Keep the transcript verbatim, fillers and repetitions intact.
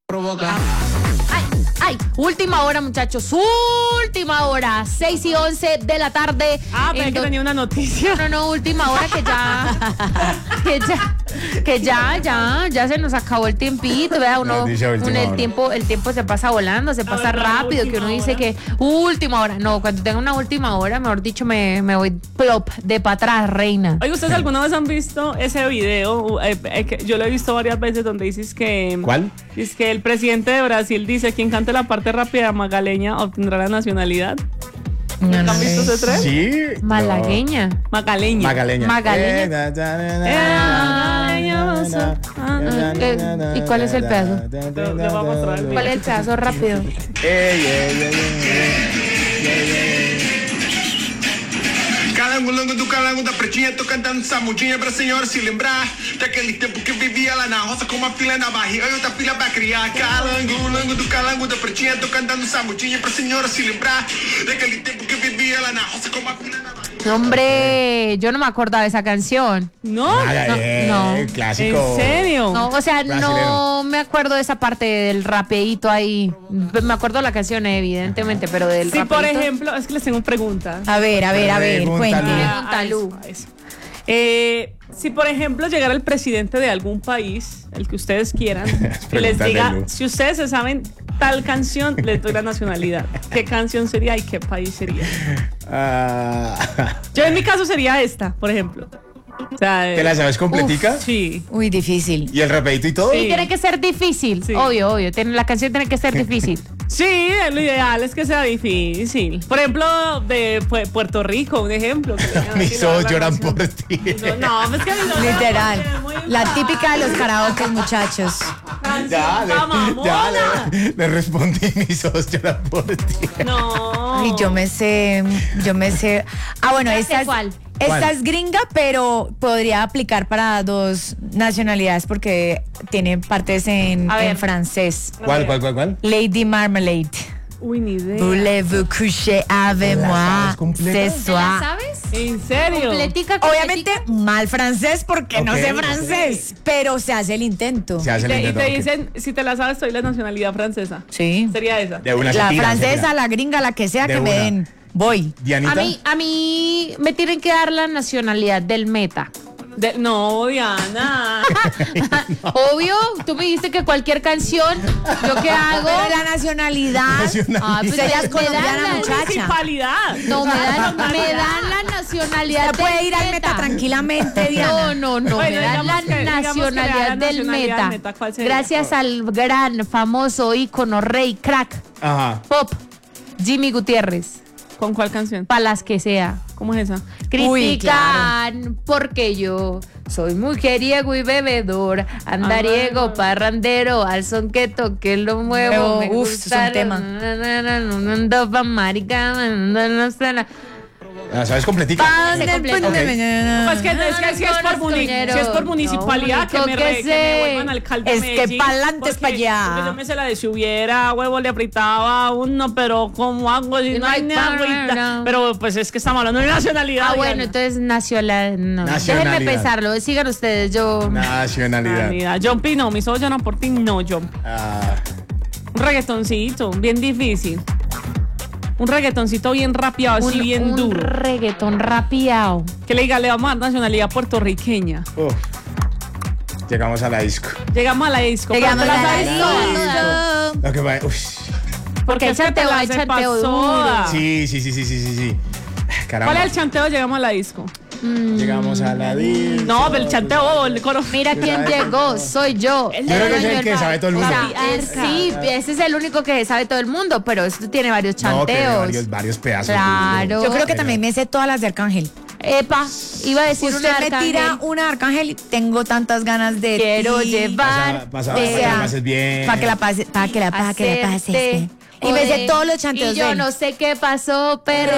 Provoca. Ay, ay, última hora, muchachos, última hora, seis y once de la tarde. Ah, pero que tenía una noticia. No, no, última hora que ya, que ya, que ya, ya, ya se nos acabó el tiempito, vea, uno, Noticia, uno última el hora. tiempo, el tiempo se pasa volando, se pasa verdad, rápido, que última uno dice hora. que última hora, no, cuando tenga una última hora, mejor dicho, me, me voy plop, de para atrás, reina. Oye, ¿ustedes alguna vez han visto ese video? Eh, eh, que yo lo he visto varias veces donde dices que... ¿Cuál? Es que el presidente de Brasil dice: quien cante la parte rápida magaleña obtendrá la nacionalidad. No, no, ¿Han visto ese tren? Sí. Malagueña. Magaleña. Magaleña. Magaleña. Eh, na, na, na, na, Eh, na, na, ah, na, eh, na, na, ¿y cuál es el na, pedazo? na, na, Te- te voy a mostrar el video. ¿Cuál es el pedazo rápido? Ey, ey, ey, ey, ey, ey. Calango-lango do calango da pretinha, tô cantando essa mudinha pra senhora se lembrar daquele tempo que vivia lá na roça com uma filha na barriga e outra filha pra criar. Calango-lango do calango da pretinha, tô cantando essa mudinha pra senhora se lembrar daquele tempo que vivia lá na roça com uma filha na barriga. Hombre, yo no me acordaba de esa canción. No, Ah, No, eh, no. Clásico. ¿en serio? No, o sea, no Brasilero. me acuerdo de esa parte del rapeíto ahí. Me acuerdo de la canción, evidentemente, pero del Si por rapeíto. ejemplo, es que les tengo una pregunta. A ver, a ver, a ver, Pregúntale. cuente. Ah, a eso, a eso. Eh, si por ejemplo llegara el presidente de algún país, el que ustedes quieran, y les diga: Pregúntale. si ustedes se saben tal canción, les doy la nacionalidad. ¿Qué canción sería y qué país sería? Ah, Yo en mi caso sería esta, por ejemplo. O sea, ¿Te la sabes completica? uf, sí. Uy, difícil. ¿Y el rapidito y todo? Sí. Y tiene que ser difícil, Sí. obvio, obvio. Tiene, la canción tiene que ser difícil. Sí, lo ideal es que sea difícil. Por ejemplo, de Pu- Puerto Rico, un ejemplo. que le digan Mis así, la- ojos la lloran canción. por ti. No, no, es que mis ojos Literal. lloran, muy La fácil. típica de los karaoke, muchachos. Ya, le, mamona. ya le, le respondí, mis ojos lloran por ti. No. Ay, yo me sé, yo me sé. Ah, bueno, Ya sé esta es, cuál. esta ¿Cuál? es gringa, pero podría aplicar para dos nacionalidades porque tiene partes en, A ver. en francés. ¿Cuál, cuál, cuál, cuál? Lady Marmalade. Uy, ni idea. Voulez-vous coucher avec ¿La moi sabes completa? ce ¿Te la soir? sabes? ¿En serio? Completica, completica. Obviamente mal francés porque no Ok, sé ok. francés, pero se hace el intento. Se hace el Te- y intento, te ok. dicen: si te la sabes, soy la nacionalidad francesa. Sí. Sería esa. De una La se tira, se francesa, tira. la gringa, la que sea De que me una. den. Voy. Dianita. A mí, a mí me tienen que dar la nacionalidad del meta. De- no, Diana. Obvio, tú me dijiste que cualquier canción, ¿yo qué hago? Pero la nacionalidad. Nacionalidad. Ah, pues Ella es me colombiana, dan la- muchacha. Municipalidad. No, me dan, me dan la nacionalidad Ya puede del ir al meta tranquilamente, Diana. No, no, no, Bueno, me dan la digamos que- digamos que le da la nacionalidad del nacionalidad meta. del meta, ¿cuál sería? Gracias al gran, famoso, ícono, rey, crack, Ajá. pop, Jimmy Gutiérrez, ¿Con cuál canción? para las que sea. ¿Cómo es esa? Uy, Critican porque yo soy mujeriego y bebedor, andariego, Ah. parrandero, al son que toque lo muevo. Muevo, Me uf, gusta es un tema. na, na, na, na, no ando pa' marica, na, na, na, na, na. ¿La sabes completica? Pan de completo. Pues que, es que, es que si es por, muni- si es por municipalidad, No, que, me único re- que que me sé. vuelvan alcalde Es de que Medellín, pa'lante es porque- pa' allá. porque yo me sé la de si hubiera huevo le apretaba a uno, pero ¿cómo hago si Y no no hay hay ni pan, agüita? no. Pero pues es que estamos hablando de nacionalidad. Ah, bueno, Diana. entonces nacional. No. Nacionalidad. Déjenme pensarlo, sigan ustedes, yo. Nacionalidad. Nacionalidad. Jumpy no, mis ojos lloran por ti, no, Jump. Ah, Un reggaetoncito, bien difícil. Un reggaetoncito bien rapeado, así un, bien un duro. reggaetón rapeado. Que le diga, le vamos a dar nacionalidad puertorriqueña. uf. Llegamos a la disco. Llegamos a la disco. pero Llegamos te la a la sabes todas. disco. Lo que va. Uf. Porque hay es que te chanteo, la hay sepas chanteo duro. toda. Sí, sí, sí, sí, sí, sí, sí. Caramba. ¿Cuál es el chanteo? Llegamos a la disco. Llegamos a la disco. No, pero el chanteo, bobo, el coro. Mira quién llegó, soy yo. El Yo creo que es dueño el del que bar. sabe todo el O mundo. sea, eh, sí, ese es el único que sabe todo el mundo, pero esto tiene varios No, tiene chanteos. varios, varios pedazos. Claro. Yo creo que también me sé todas las de Arcángel. Epa, iba a decir Usted una me Arcángel. tira una de Arcángel y tengo tantas ganas de Quiero ti. llevar. Pasa, pasa, O para que la sea, pases bien. Para que la pase, para que la, para que la pases. hacerte Y me sé joder. todos los chanteos Y yo de él. no sé qué pasó, pero